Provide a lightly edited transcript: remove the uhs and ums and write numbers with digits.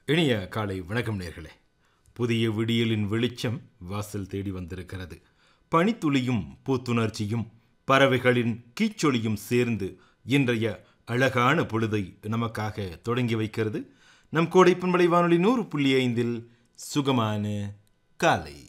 இனிய காலை வணக்கம் நேர்களே. புதிய விடியலின் வெளிச்சம் வாசல் தேடி வந்திருக்கிறது. பனித்துளியும் புத்துணர்ச்சியும் பறவைகளின் கீச்சொலியும் சேர்ந்து இன்றைய அழகான பொழுதை நமக்காக தொடங்கி வைக்கிறது. நம் கோடை பண்பலை வானொலி 100.5 சுகமான காலை.